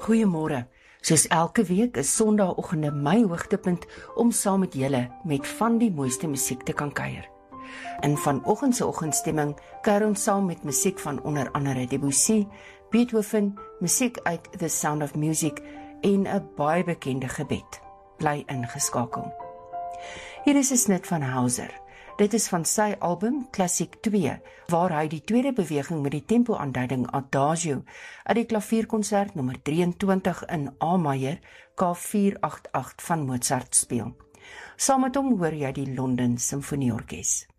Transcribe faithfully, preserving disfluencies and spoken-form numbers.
Goeiemôre. Soos elke week is Sondagoggende my hoogtepunt om saam met julle met van die mooiste musiek te kan kuier. In vanoggend se oggendstemming kuier ons saam met musiek van onder andere Debussy, Beethoven, musiek uit The Sound of Music en 'n baie bekende gebed. Bly ingeskakel. Hier is 'n snit van Hauser. Dit is van sy album Klassiek twee, waar hy die tweede beweging met die tempo-aanduiding Adagio uit die klavierkonsert nommer drieëntwintig in A majeur K vier agt agt van Mozart speel. Saam met hom hoor jy die London Simfonieorkes.